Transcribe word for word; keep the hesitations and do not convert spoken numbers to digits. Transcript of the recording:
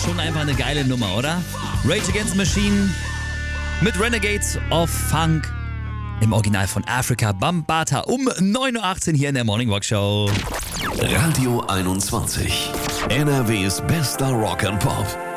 schon einfach eine geile Nummer, oder? Rage Against the Machine mit Renegades of Funk. Im Original von Afrika Bambaataa um neun Uhr achtzehn hier in der Morning Walk Show. Radio einundzwanzig. N R Ws bester Rock and Pop.